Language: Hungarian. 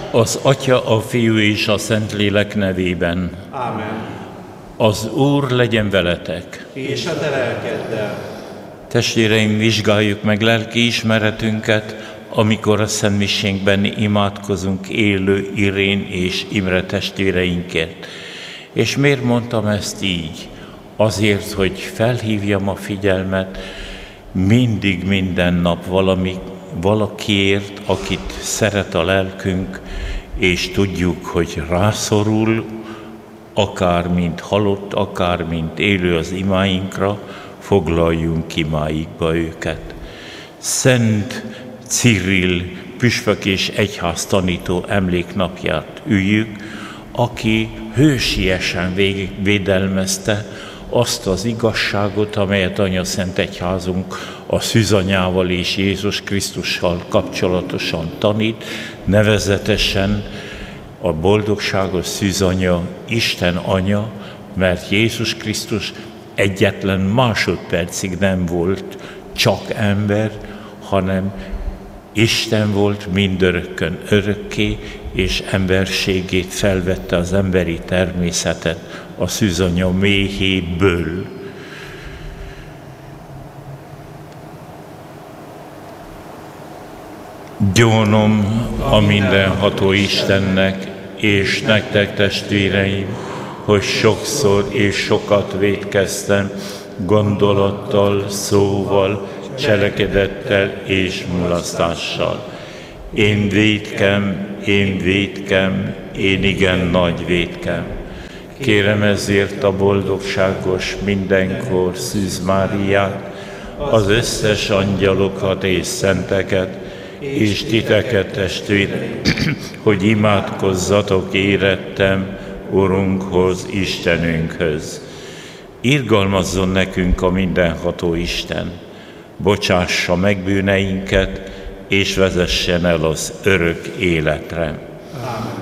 Az Atya, a Fiú és a Szentlélek nevében. Ámen. Az Úr legyen veletek. És a te lelkeddel. Testvéreim, vizsgáljuk meg lelki ismeretünket, amikor a szentmisénkben imádkozunk élő Irén és Imre testvéreinkért. És miért mondtam ezt így? Azért, hogy felhívjam a figyelmet, mindig, minden nap valakiért, akit szeret a lelkünk, és tudjuk, hogy rászorul, akár mint halott, akár mint élő az imáinkra, foglaljunk imáikba őket. Szent Cirill püspök és egyház tanító emléknapját üljük, aki hősiesen védelmezte azt az igazságot, amelyet Anyaszent Egyházunk a szűzanyával és Jézus Krisztussal kapcsolatosan tanít, nevezetesen a boldogságos szűzanya Isten Anya, mert Jézus Krisztus egyetlen másodpercig nem volt csak ember, hanem Isten volt mindörökkön örökké, és emberségét felvette az emberi természetet a szűzanya méhéből. Gyónom a mindenható Istennek, és nektek, testvéreim, hogy sokszor és sokat vétkeztem gondolattal, szóval, cselekedettel és mulasztással. Én vétkem, én igen nagy vétkem. Kérem ezért a boldogságos mindenkor Szűz Máriát, az összes angyalokat és szenteket, és titeket, testvérek, hogy imádkozzatok érettem Urunkhoz, Istenünkhöz. Irgalmazzon nekünk a mindenható Isten, bocsássa meg bűneinket, és vezessen el az örök életre. Ámen.